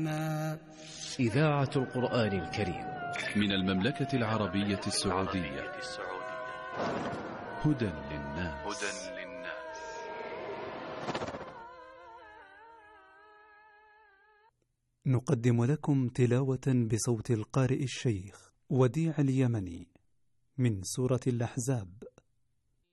رحما. إذاعة القرآن الكريم من المملكة العربية السعودية. هدى للناس. نقدم لكم تلاوة بصوت القارئ الشيخ وديع اليمني من سورة الأحزاب